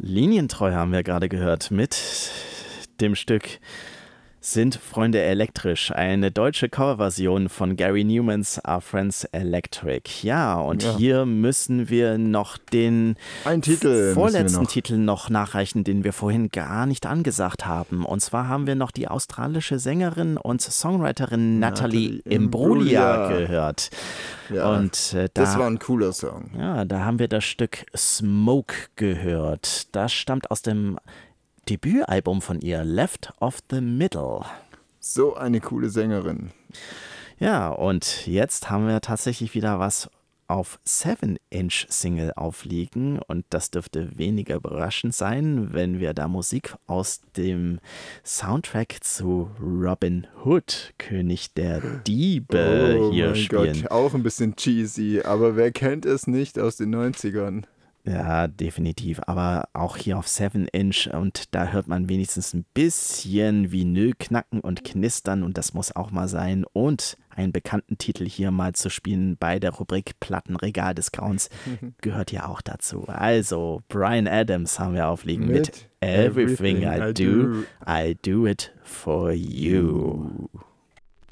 Linientreu haben wir gerade gehört mit dem Stück Sind Freunde elektrisch, eine deutsche Coverversion von Gary Newmans Are Friends Electric. Ja, und hier müssen wir noch den vorletzten Titel noch nachreichen, den wir vorhin gar nicht angesagt haben. Und zwar haben wir noch die australische Sängerin und Songwriterin Natalie Imbruglia gehört. Ja, und das war ein cooler Song. Ja, da haben wir das Stück Smoke gehört. Das stammt aus dem Debütalbum von ihr, Left of the Middle. So eine coole Sängerin. Ja, und jetzt haben wir tatsächlich wieder was auf 7-Inch-Single aufliegen und das dürfte weniger überraschend sein, wenn wir da Musik aus dem Soundtrack zu Robin Hood, König der Diebe, hier spielen. Oh Gott, auch ein bisschen cheesy, aber wer kennt es nicht aus den 90ern? Ja, definitiv. Aber auch hier auf 7-Inch und da hört man wenigstens ein bisschen Vinyl knacken und knistern und das muss auch mal sein. Und einen bekannten Titel hier mal zu spielen bei der Rubrik Plattenregal des Grauens gehört ja auch dazu. Also, Bryan Adams haben wir aufliegen mit Everything I Do it for you.